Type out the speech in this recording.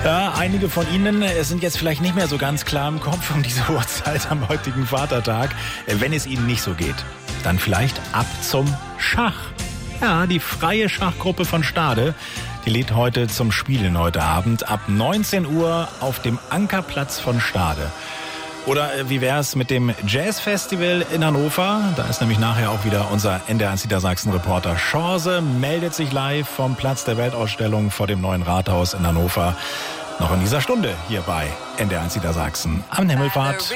Ja, einige von Ihnen sind jetzt vielleicht nicht mehr so ganz klar im Kopf um diese Uhrzeit am heutigen Vatertag. Wenn es Ihnen nicht so geht, dann vielleicht ab zum Schach. Ja, die freie Schachgruppe von Stade, die lädt heute zum Spielen heute Abend ab 19 Uhr auf dem Ankerplatz von Stade. Oder wie wär's mit dem Jazzfestival in Hannover? Da ist nämlich nachher auch wieder unser NDR1 Niedersachsen-Reporter Chance, meldet sich live vom Platz der Weltausstellung vor dem neuen Rathaus in Hannover. Noch in dieser Stunde hier bei NDR1 Niedersachsen am Himmelfahrt.